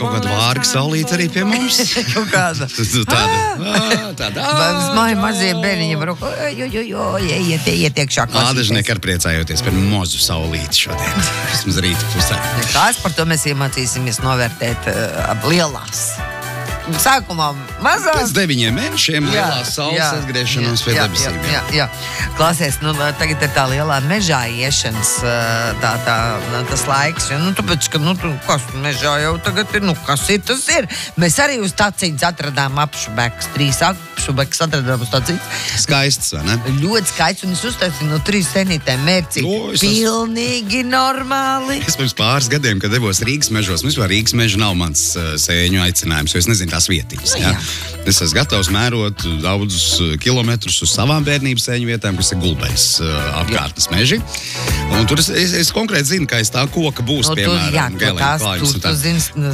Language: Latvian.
kaut kāda vārga saulīte arī pie mums. Kaut kāda. Tāda. Mazie bērniņi var ietiekšā klasīties. Ādažnieki ar priecājoties par mozu saulīti šodien. Vismaz rīta pusē. Nekās par to mēs iemācīsimies novērtēt lielās. Sākumā mazās. Pēc 9 mēnešiem lielās saules atgriešanos pie debesīm. Jā. Klasies, tagad ir tā lielā mežā iešanas tas laiks. Tāpēc, ka, kas mežā jau tagad ir, kas ir, tas ir. Mēs arī uz tacītas atradām apšubekus. 3 apšubekus atradām uz tacītas. Skaists, vai ne? Ļoti skaists, un es uztaisīju no 3 senītēm mērcī. Pilnīgi normāli. Es pirms pāris gadiem, kad devos Rīgas mežos, vispār Rīgas meža nav mans sēņu aicinājums, jo es nezinu tās vietiņas. Ja? Es esmu gatavs mērot daudzus kilometrus uz savām bērnības sēņu vietām, kas ir Gulbejas apkārtnes meži. Un tur es konkrēti zinu, ka aiz tā koka būs, piemēram, gēlēņu klājums.